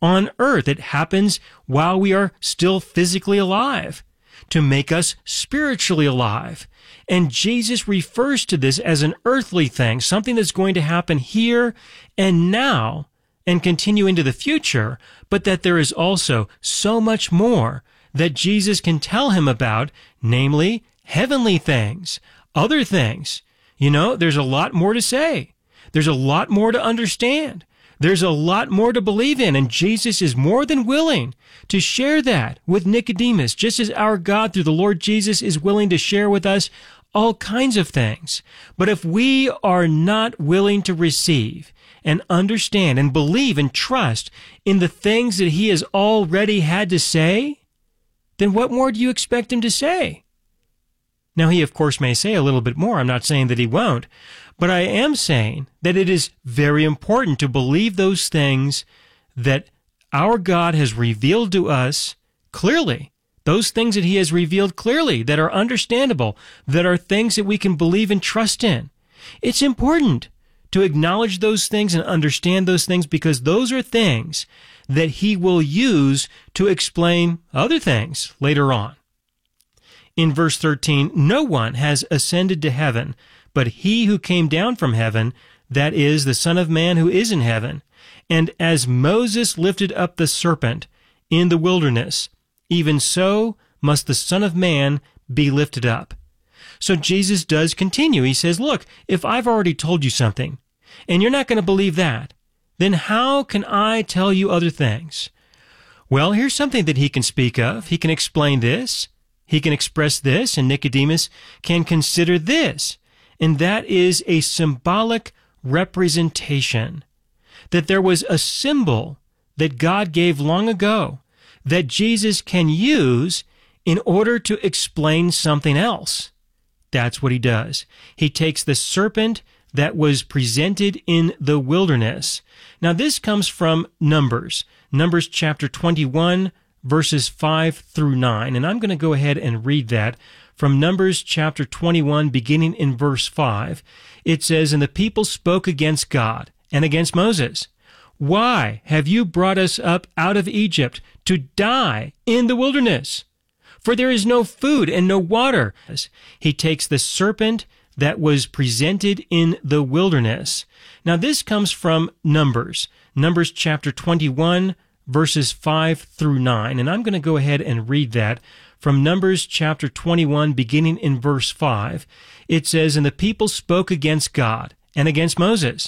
on earth. It happens while we are still physically alive to make us spiritually alive. And Jesus refers to this as an earthly thing, something that's going to happen here and now and continue into the future, but that there is also so much more that Jesus can tell him about, namely heavenly things, other things. You know, there's a lot more to say. There's a lot more to understand. There's a lot more to believe in, and Jesus is more than willing to share that with Nicodemus, just as our God through the Lord Jesus is willing to share with us all kinds of things. But if we are not willing to receive and understand and believe and trust in the things that he has already had to say, then what more do you expect him to say? Now, he, of course, may say a little bit more. I'm not saying that he won't. But I am saying that it is very important to believe those things that our God has revealed to us clearly. Those things that he has revealed clearly, that are understandable, that are things that we can believe and trust in. It's important to acknowledge those things and understand those things, because those are things that he will use to explain other things later on. In verse 13, no one has ascended to heaven, but he who came down from heaven, that is, the Son of Man who is in heaven. And as Moses lifted up the serpent in the wilderness, even so must the Son of Man be lifted up. So Jesus does continue. He says, look, if I've already told you something, and you're not going to believe that, then how can I tell you other things? Well, here's something that he can speak of. He can explain this. He can express this, and Nicodemus can consider this. And that is a symbolic representation. That there was a symbol that God gave long ago that Jesus can use in order to explain something else. That's what he does. He takes the serpent that was presented in the wilderness. Now, this comes from Numbers chapter 21, verses 5 through 9. And I'm going to go ahead and read that from Numbers chapter 21, beginning in verse 5. It says, "And the people spoke against God and against Moses. Why have you brought us up out of Egypt to die in the wilderness? For there is no food and no water." He takes the serpent that was presented in the wilderness. Now, this comes from Numbers chapter 21, verses 5 through 9. And I'm going to go ahead and read that from Numbers chapter 21, beginning in verse 5. It says, "And the people spoke against God and against Moses.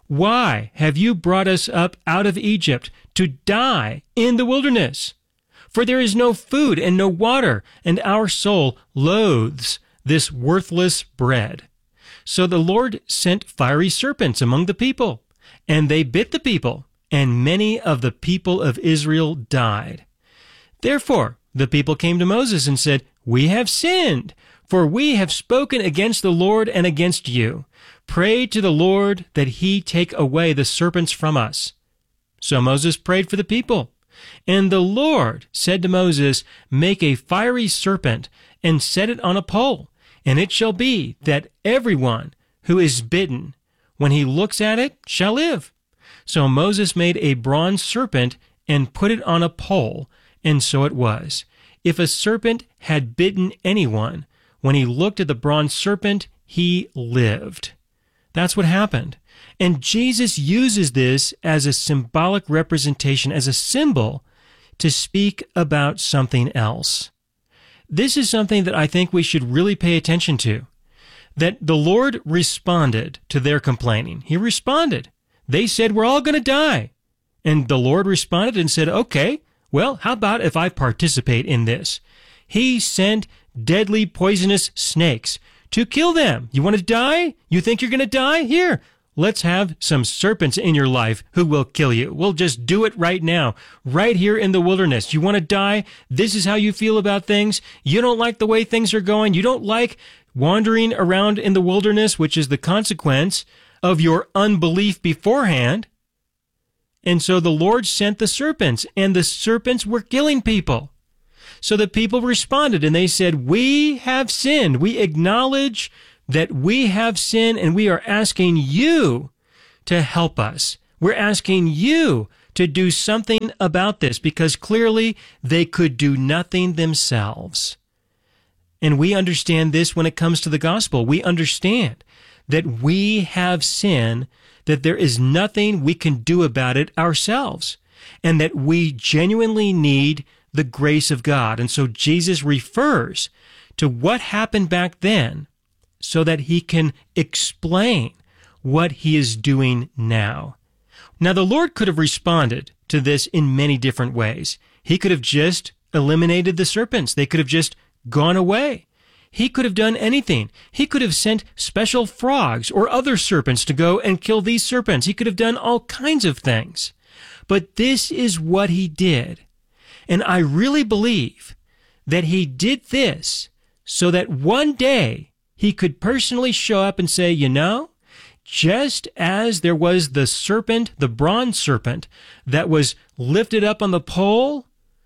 Why have you brought us up out of Egypt to die in the wilderness? For there is no food and no water, and our soul loathes this worthless bread." So the Lord sent fiery serpents among the people, and they bit the people, and many of the people of Israel died. Therefore the people came to Moses and said, "We have sinned, for we have spoken against the Lord and against you. Pray to the Lord that he take away the serpents from us." So Moses prayed for the people. And the Lord said to Moses, "Make a fiery serpent and set it on a pole. And it shall be that everyone who is bitten, when he looks at it, shall live." So Moses made a bronze serpent and put it on a pole, and so it was. If a serpent had bitten anyone, when he looked at the bronze serpent, he lived. That's what happened. And Jesus uses this as a symbolic representation, as a symbol, to speak about something else. This is something that I think we should really pay attention to. That the Lord responded to their complaining. He responded. They said, "We're all going to die." And the Lord responded and said, "Okay, well, how about if I participate in this?" He sent deadly poisonous snakes to kill them. You want to die? You think you're going to die? Here, let's have some serpents in your life who will kill you. We'll just do it right now, right here in the wilderness. You want to die? This is how you feel about things. You don't like the way things are going. You don't like wandering around in the wilderness, which is the consequence of your unbelief beforehand. And so the Lord sent the serpents, and the serpents were killing people. So the people responded, and they said, "We have sinned. We acknowledge that we have sinned, and we are asking you to help us. We're asking you to do something about this, because clearly they could do nothing themselves. And we understand this when it comes to the gospel. We understand that we have sin, that there is nothing we can do about it ourselves, and that we genuinely need the grace of God. And so Jesus refers to what happened back then so that he can explain what he is doing now. Now, the Lord could have responded to this in many different ways. He could have just eliminated the serpents. They could have just gone away. He could have done anything. He could have sent special frogs or other serpents to go and kill these serpents. He could have done all kinds of things. But this is what he did. And I really believe that he did this so that one day he could personally show up and say, you know, just as there was the serpent, the bronze serpent, that was lifted up on the pole,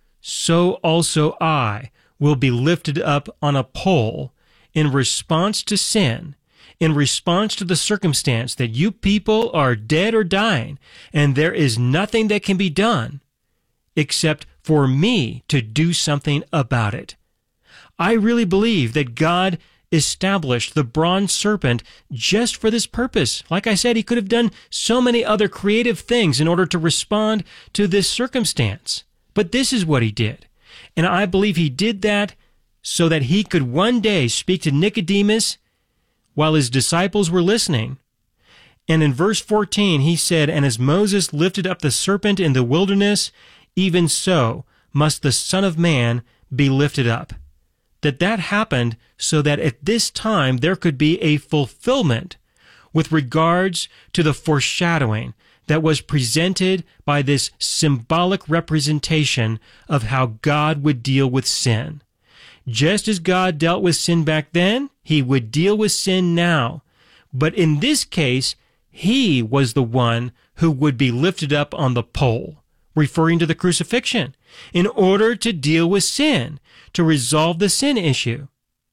so also I will be lifted up on a pole in response to sin, in response to the circumstance that you people are dead or dying, and there is nothing that can be done except for me to do something about it. I really believe that God established the bronze serpent just for this purpose. Like I said, he could have done so many other creative things in order to respond to this circumstance. But this is what he did. And I believe he did that so that he could one day speak to Nicodemus while his disciples were listening. And in verse 14, he said, "And as Moses lifted up the serpent in the wilderness, even so must the Son of Man be lifted up." That happened so that at this time there could be a fulfillment with regards to the foreshadowing that was presented by this symbolic representation of how God would deal with sin. Just as God dealt with sin back then, he would deal with sin now. But in this case, he was the one who would be lifted up on the pole, referring to the crucifixion, in order to deal with sin, to resolve the sin issue.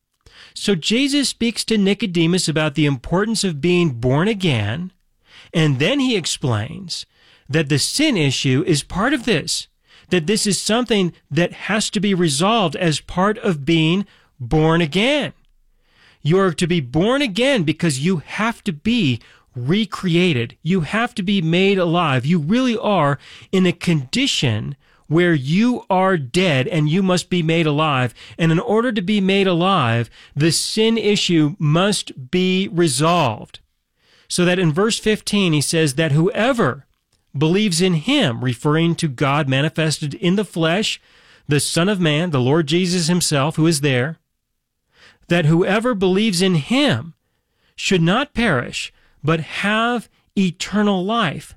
So Jesus speaks to Nicodemus about the importance of being born again, and then he explains that the sin issue is part of this, that this is something that has to be resolved as part of being born again. You are to be born again because you have to be recreated. You have to be made alive. You really are in a condition where you are dead and you must be made alive. And in order to be made alive, the sin issue must be resolved. So that in verse 15, he says that whoever believes in him, referring to God manifested in the flesh, the Son of Man, the Lord Jesus himself, who is there, that whoever believes in him should not perish, but have eternal life.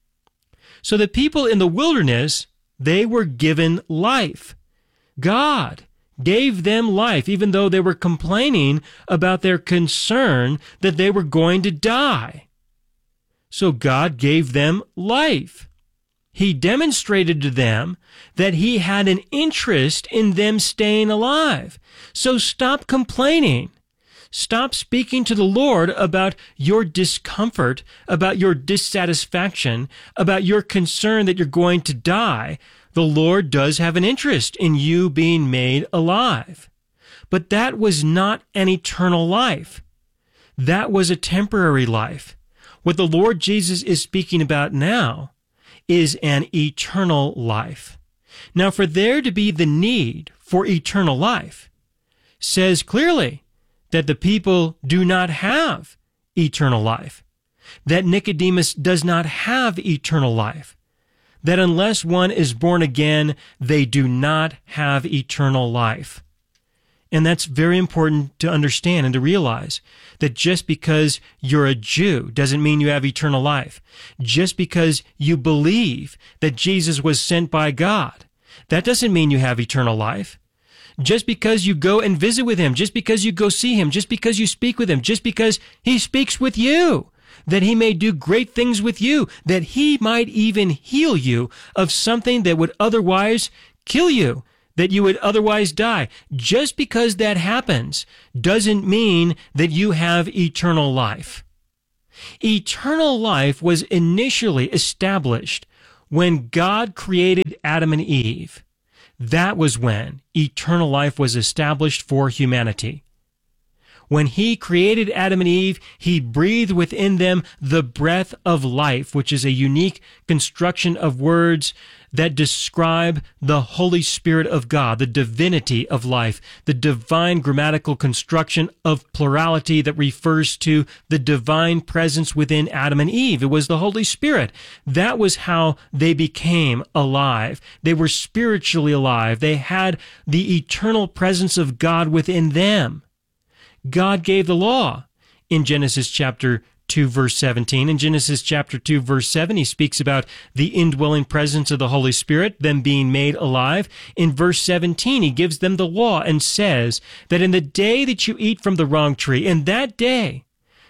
So the people in the wilderness, they were given life. God gave them life, even though they were complaining about their concern that they were going to die. So God gave them life. He demonstrated to them that he had an interest in them staying alive. So stop complaining. Stop speaking to the Lord about your discomfort, about your dissatisfaction, about your concern that you're going to die. The Lord does have an interest in you being made alive. But that was not an eternal life. That was a temporary life. What the Lord Jesus is speaking about now is an eternal life. Now, for there to be the need for eternal life says clearly that the people do not have eternal life, that Nicodemus does not have eternal life, that unless one is born again, they do not have eternal life. And that's very important to understand and to realize that just because you're a Jew doesn't mean you have eternal life. Just because you believe that Jesus was sent by God, that doesn't mean you have eternal life. Just because you go and visit with him, just because you go see him, just because you speak with him, just because he speaks with you, that he may do great things with you, that he might even heal you of something that would otherwise kill you, that you would otherwise die. Just because that happens doesn't mean that you have eternal life. Eternal life was initially established When God created Adam and Eve, that was when eternal life was established for humanity. When he created Adam and Eve, he breathed within them the breath of life, which is a unique construction of words that describe the Holy Spirit of God, the divinity of life, the divine grammatical construction of plurality that refers to the divine presence within Adam and Eve. It was the Holy Spirit. That was how they became alive. They were spiritually alive. They had the eternal presence of God within them. God gave the law in Genesis chapter 2, verse 17. In Genesis chapter 2, verse 7, he speaks about the indwelling presence of the Holy Spirit, them being made alive. In verse 17, he gives them the law and says that in the day that you eat from the wrong tree, in that day,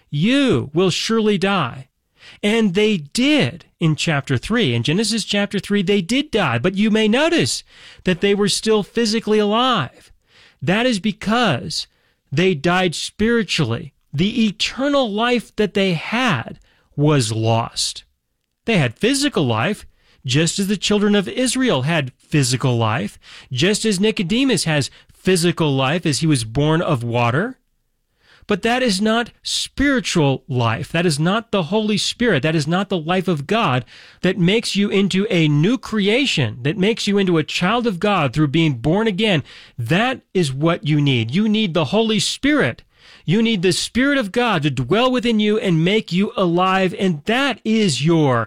you will surely die. And they did in chapter 3. In Genesis chapter 3, they did die. But you may notice that they were still physically alive. That is because they died spiritually. The eternal life that they had was lost. They had physical life, just as the children of Israel had physical life, just as Nicodemus has physical life as he was born of water. But that is not spiritual life. That is not the Holy Spirit. That is not the life of God that makes you into a new creation, that makes you into a child of God through being born again. That is what you need. You need the Holy Spirit. You need the Spirit of God to dwell within you and make you alive, and that is your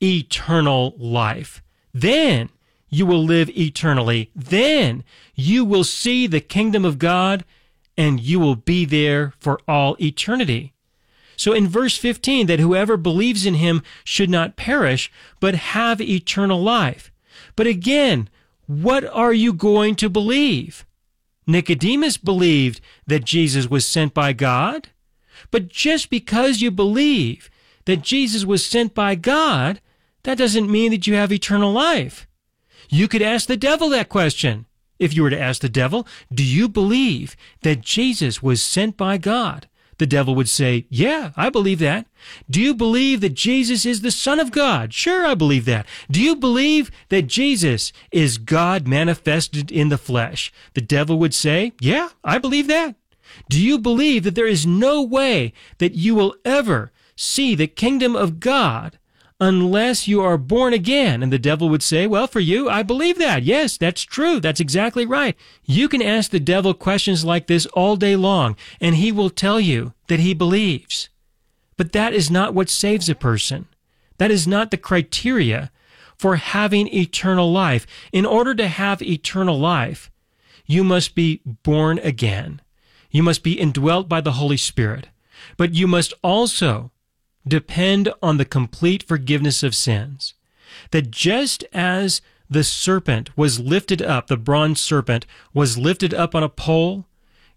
eternal life. Then you will live eternally. Then you will see the kingdom of God, and you will be there for all eternity. So in verse 15, that whoever believes in him should not perish, but have eternal life. But again, what are you going to believe? Nicodemus believed that Jesus was sent by God, but just because you believe that Jesus was sent by God, that doesn't mean that you have eternal life. You could ask the devil that question. If you were to ask the devil, do you believe that Jesus was sent by God? The devil would say, yeah, I believe that. Do you believe that Jesus is the Son of God? Sure, I believe that. Do you believe that Jesus is God manifested in the flesh? The devil would say, yeah, I believe that. Do you believe that there is no way that you will ever see the kingdom of God unless you are born again? And the devil would say, well, for you, I believe that. Yes, that's true. That's exactly right. You can ask the devil questions like this all day long, and he will tell you that he believes. But that is not what saves a person. That is not the criteria for having eternal life. In order to have eternal life, you must be born again. You must be indwelt by the Holy Spirit. But you must also depend on the complete forgiveness of sins. That just as the serpent was lifted up, the bronze serpent was lifted up on a pole,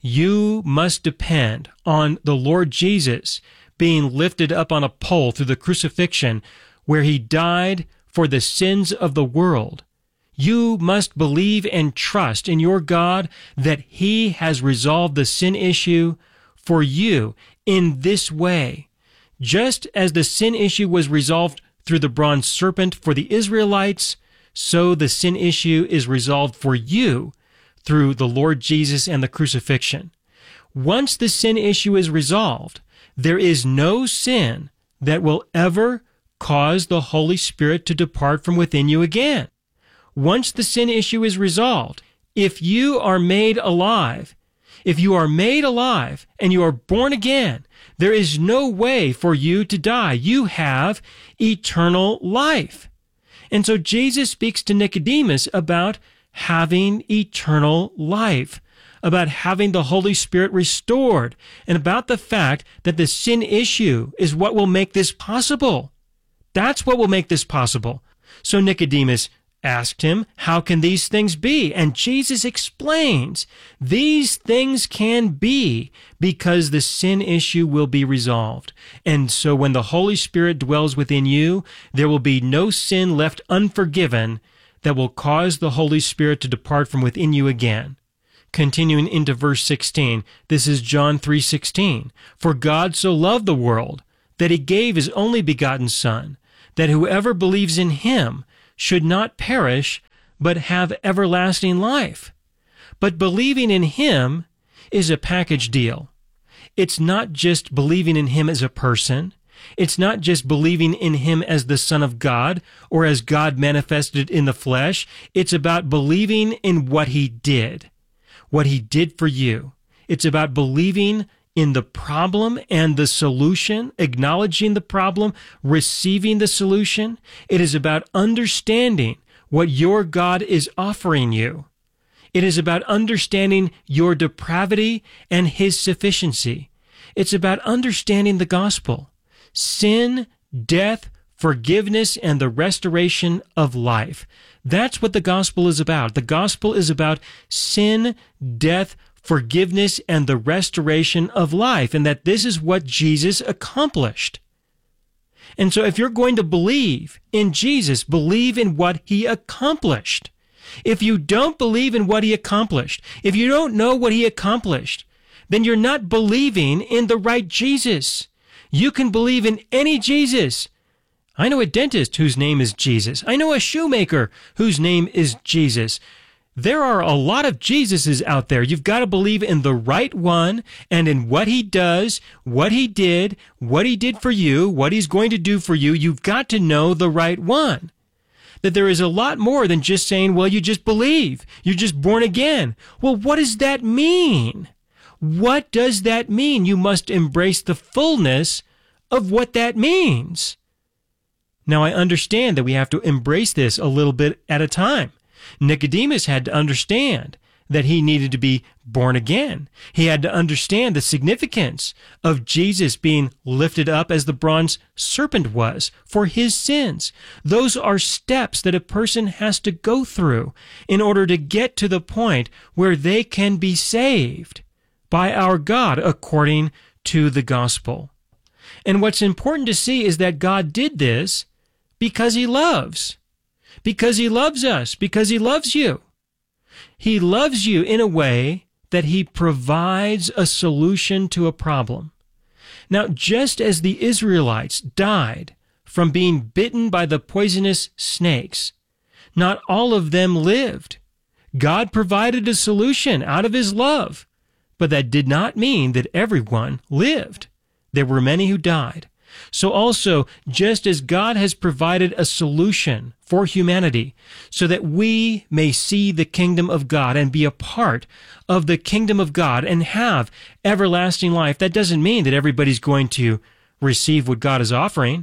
you must depend on the Lord Jesus being lifted up on a pole through the crucifixion, where he died for the sins of the world. You must believe and trust in your God that he has resolved the sin issue for you in this way. Just as the sin issue was resolved through the bronze serpent for the Israelites, so the sin issue is resolved for you through the Lord Jesus and the crucifixion. Once the sin issue is resolved, there is no sin that will ever cause the Holy Spirit to depart from within you again. Once the sin issue is resolved, if you are made alive, and you are born again, there is no way for you to die. You have eternal life. And so Jesus speaks to Nicodemus about having eternal life, about having the Holy Spirit restored, and about the fact that the sin issue is what will make this possible. That's what will make this possible. So Nicodemus asked him, how can these things be? And Jesus explains, these things can be because the sin issue will be resolved. And so when the Holy Spirit dwells within you, there will be no sin left unforgiven that will cause the Holy Spirit to depart from within you again. Continuing into verse 16, this is John 3:16. For God so loved the world that he gave his only begotten Son, that whoever believes in him should not perish, but have everlasting life. But believing in him is a package deal. It's not just believing in him as a person. It's not just believing in him as the Son of God or as God manifested in the flesh. It's about believing in what he did for you. It's about believing in the problem and the solution, acknowledging the problem, receiving the solution. It is about understanding what your God is offering you. It is about understanding your depravity and his sufficiency. It's about understanding the gospel. Sin, death, forgiveness, and the restoration of life. That's what the gospel is about. The gospel is about sin, death, forgiveness, and the restoration of life, and that this is what Jesus accomplished. And so if you're going to believe in Jesus, believe in what he accomplished. If you don't believe in what he accomplished, if you don't know what he accomplished, then you're not believing in the right Jesus. You can believe in any Jesus. I know a dentist whose name is Jesus. I know a shoemaker whose name is Jesus. There are a lot of Jesuses out there. You've got to believe in the right one and in what he does, what he did for you, what he's going to do for you. You've got to know the right one. That there is a lot more than just saying, well, you just believe. You're just born again. Well, what does that mean? What does that mean? You must embrace the fullness of what that means. Now, I understand that we have to embrace this a little bit at a time. Nicodemus had to understand that he needed to be born again. He had to understand the significance of Jesus being lifted up as the bronze serpent was for his sins. Those are steps that a person has to go through in order to get to the point where they can be saved by our God according to the gospel. And what's important to see is that God did this because he loves. Because he loves us, because he loves you. He loves you in a way that he provides a solution to a problem. Now, just as the Israelites died from being bitten by the poisonous snakes, not all of them lived. God provided a solution out of his love, but that did not mean that everyone lived. There were many who died. So also, just as God has provided a solution for humanity so that we may see the kingdom of God and be a part of the kingdom of God and have everlasting life, that doesn't mean that everybody's going to receive what God is offering.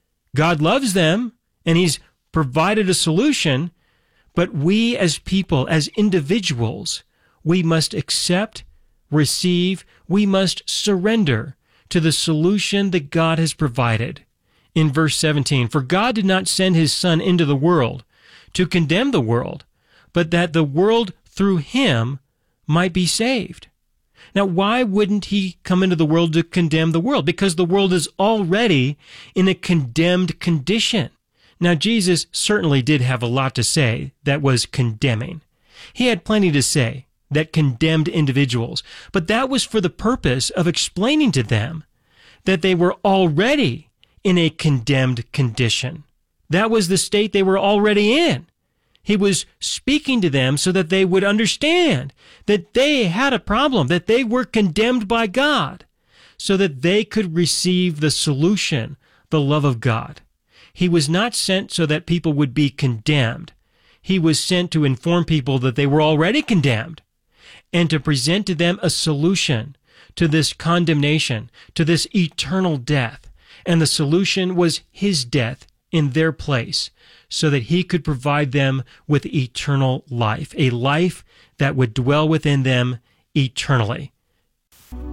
God loves them, and he's provided a solution, but we as people, as individuals, we must accept, receive, we must surrender to the solution that God has provided. In verse 17, for God did not send his Son into the world to condemn the world, but that the world through him might be saved. Now, why wouldn't he come into the world to condemn the world? Because the world is already in a condemned condition. Now, Jesus certainly did have a lot to say that was condemning. He had plenty to say that condemned individuals, but that was for the purpose of explaining to them that they were already in a condemned condition. That was the state they were already in. He was speaking to them so that they would understand that they had a problem, that they were condemned by God, so that they could receive the solution, the love of God. He was not sent so that people would be condemned. He was sent to inform people that they were already condemned, and to present to them a solution to this condemnation, to this eternal death. And the solution was his death in their place, so that he could provide them with eternal life, a life that would dwell within them eternally.